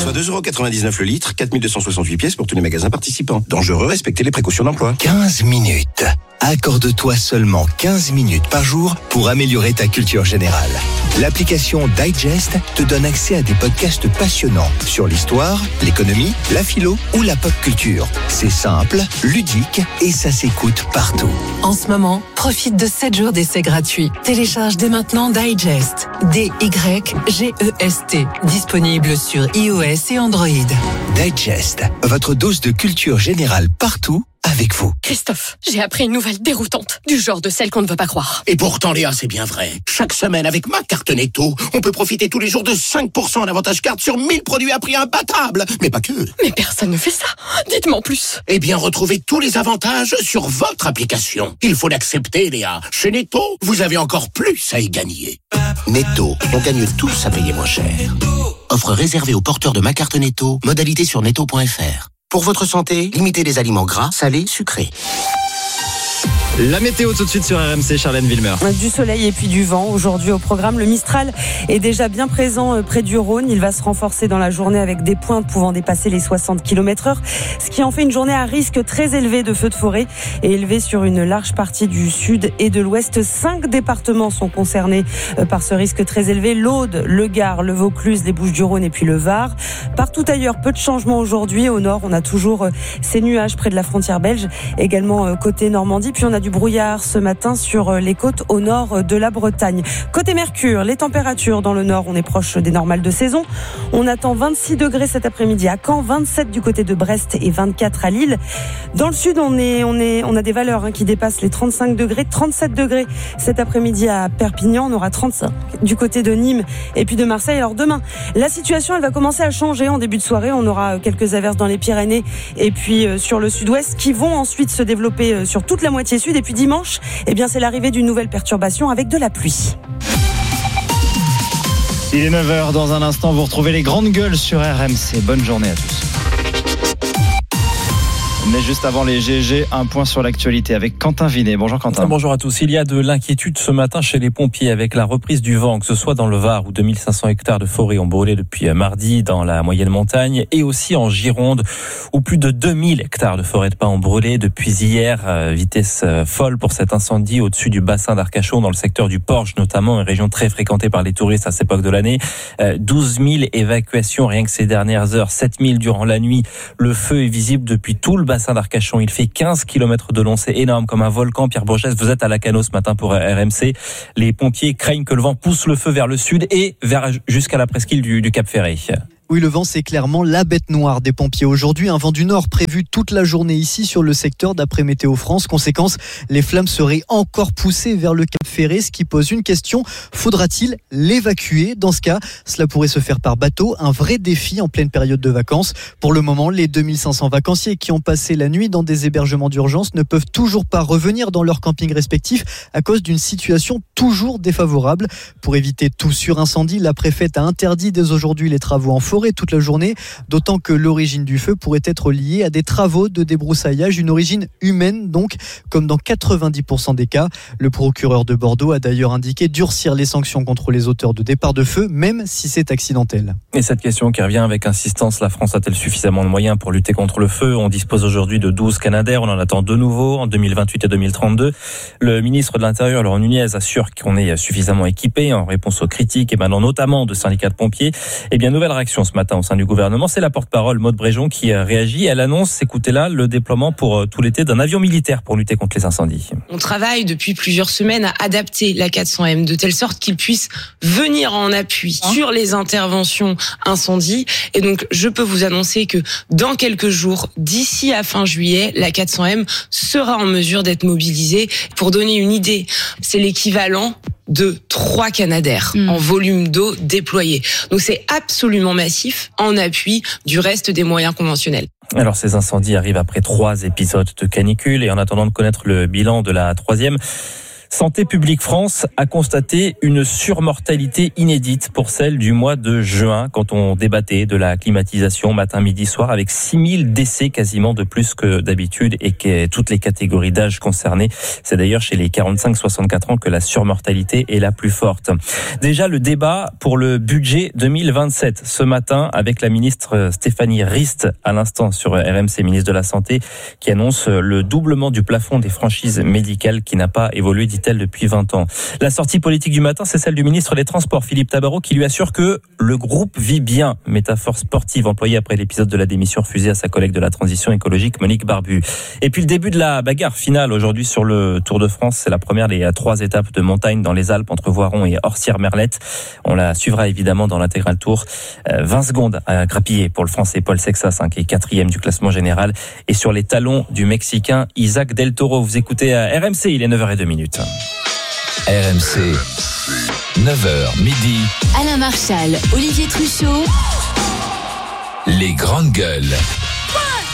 soit 2,99€ le litre, 4268 pièces pour tous les magasins participants. Dangereux, respectez les précautions d'emploi. 15 minutes. Accorde-toi seulement 15 minutes par jour pour améliorer ta culture générale. L'application Digest te donne accès à des podcasts passionnants sur l'histoire, l'économie, la philo ou la pop culture. C'est simple, ludique et ça s'écoute partout. En ce moment, profite de 7 jours d'essai gratuit. Télécharge dès maintenant Digest. D-Y-G-E-S-T. Disponible sur iOS et Android. Digest, votre dose de culture générale partout avec vous. Christophe, j'ai appris une nouvelle déroutante, du genre de celle qu'on ne veut pas croire. Et pourtant, Léa, c'est bien vrai. Chaque semaine, avec ma carte Netto, on peut profiter tous les jours de 5% d'avantage carte sur 1000 produits à prix imbattable. Mais pas que. Mais personne ne fait ça. Dites-moi en plus. Eh bien, retrouvez tous les avantages sur votre application. Il faut l'accepter, Léa. Chez Netto, vous avez encore plus à y gagner. Netto, on gagne tous à payer moins cher. Offre réservée aux porteurs de ma carte Netto. Modalité sur netto.fr. Pour votre santé, limitez les aliments gras, salés, sucrés. La météo tout de suite sur RMC, Charlène Wilmer. Du soleil et puis du vent. Aujourd'hui au programme, le Mistral est déjà bien présent près du Rhône. Il va se renforcer dans la journée avec des pointes pouvant dépasser les 60 km/h. Ce qui en fait une journée à risque très élevé de feux de forêt et élevé sur une large partie du sud et de l'ouest. 5 départements sont concernés par ce risque très élevé. L'Aude, le Gard, le Vaucluse, les Bouches-du-Rhône et puis le Var. Partout ailleurs, peu de changements aujourd'hui. Au nord, on a toujours ces nuages près de la frontière belge. Également côté Normandie. Puis on a du brouillard ce matin sur les côtes au nord de la Bretagne. Côté Mercure, les températures dans le nord, on est proche des normales de saison. On attend 26 degrés cet après-midi à Caen, 27 du côté de Brest et 24 à Lille. Dans le sud, on a des valeurs qui dépassent les 35 degrés, 37 degrés cet après-midi à Perpignan. On aura 35 du côté de Nîmes et puis de Marseille. Alors demain, la situation, elle va commencer à changer en début de soirée. On aura quelques averses dans les Pyrénées et puis sur le sud-ouest qui vont ensuite se développer sur toute la moitié sud. Et puis dimanche, c'est l'arrivée d'une nouvelle perturbation avec de la pluie. Il est 9h, dans un instant, vous retrouvez les grandes gueules sur RMC. Bonne journée à tous. Mais juste avant les GG, un point sur l'actualité avec Quentin Vinet. Bonjour Quentin. Bonjour à tous. Il y a de l'inquiétude ce matin chez les pompiers avec la reprise du vent, que ce soit dans le Var où 2500 hectares de forêt ont brûlé depuis mardi dans la moyenne montagne et aussi en Gironde où plus de 2000 hectares de forêt de pins ont brûlé depuis hier. Vitesse folle pour cet incendie au-dessus du bassin d'Arcachon dans le secteur du Porge notamment, une région très fréquentée par les touristes à cette époque de l'année. 12 000 évacuations rien que ces dernières heures, 7 000 durant la nuit. Le feu est visible depuis tout le bassin d'Arcachon. Il fait 15 km de long, c'est énorme comme un volcan. Pierre Bourges, vous êtes à Lacanau ce matin pour RMC. Les pompiers craignent que le vent pousse le feu vers le sud et jusqu'à la presqu'île du Cap Ferret. Oui, le vent, c'est clairement la bête noire des pompiers. Aujourd'hui, un vent du nord prévu toute la journée ici sur le secteur d'après Météo France. Conséquence, les flammes seraient encore poussées vers le Cap Ferret, ce qui pose une question. Faudra-t-il l'évacuer? Dans ce cas, cela pourrait se faire par bateau. Un vrai défi en pleine période de vacances. Pour le moment, les 2500 vacanciers qui ont passé la nuit dans des hébergements d'urgence ne peuvent toujours pas revenir dans leur camping respectif à cause d'une situation toujours défavorable. Pour éviter tout sur-incendie, la préfète a interdit dès aujourd'hui les travaux en forêt toute la journée, d'autant que l'origine du feu pourrait être liée à des travaux de débroussaillage, une origine humaine donc, comme dans 90% des cas. Le procureur de Bordeaux a d'ailleurs indiqué durcir les sanctions contre les auteurs de départ de feu, même si c'est accidentel. Et cette question qui revient avec insistance, la France a-t-elle suffisamment de moyens pour lutter contre le feu? On dispose aujourd'hui de 12 Canadair, on en attend 2 nouveaux en 2028 et 2032. Le ministre de l'Intérieur, Laurent Nunez, assure qu'on est suffisamment équipé en réponse aux critiques émanant notamment de syndicats de pompiers. Eh bien, nouvelle réaction ce matin au sein du gouvernement, c'est la porte-parole Maude Bréjon qui réagit. Elle annonce, écoutez-la, le déploiement pour tout l'été d'un avion militaire pour lutter contre les incendies. On travaille depuis plusieurs semaines à adapter la 400M de telle sorte qu'il puisse venir en appui sur les interventions incendies. Et donc, je peux vous annoncer que dans quelques jours, d'ici à fin juillet, la 400M sera en mesure d'être mobilisée. Pour donner une idée, c'est l'équivalent de 3 Canadair en volume d'eau déployé. Donc c'est absolument massif en appui du reste des moyens conventionnels. Alors ces incendies arrivent après 3 épisodes de canicule et en attendant de connaître le bilan de la 3e, Santé publique France a constaté une surmortalité inédite pour celle du mois de juin, quand on débattait de la climatisation matin, midi, soir, avec 6000 décès quasiment de plus que d'habitude et que toutes les catégories d'âge concernées. C'est d'ailleurs chez les 45-64 ans que la surmortalité est la plus forte. Déjà le débat pour le budget 2027 ce matin avec la ministre Stéphanie Rist à l'instant sur RMC, ministre de la Santé, qui annonce le doublement du plafond des franchises médicales qui n'a pas évolué, dit-elle, depuis 20 ans. La sortie politique du matin, c'est celle du ministre des Transports, Philippe Tabarot, qui lui assure que le groupe vit bien, métaphore sportive employée après l'épisode de la démission refusée à sa collègue de la transition écologique, Monique Barbu. Et puis le début de la bagarre finale aujourd'hui sur le Tour de France, c'est la première des 3 étapes de montagne dans les Alpes entre Voiron et Orsières-Merlette. On la suivra évidemment dans l'intégral tour. 20 secondes à grappiller pour le Français Paul Sexas, qui est 4e du classement général, et sur les talons du Mexicain Isaac Del Toro. Vous écoutez RMC, il est 9h02. RMC, 9h midi. Alain Marchal, Olivier Truchot. Les grandes gueules.